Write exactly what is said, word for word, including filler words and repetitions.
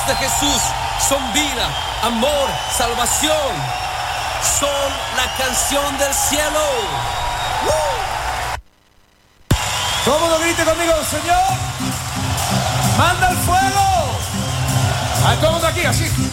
de Jesús son vida, amor, salvación. Son la canción del cielo. Todo el mundo grite conmigo, Señor, manda el fuego. A todo el mundo aquí, así.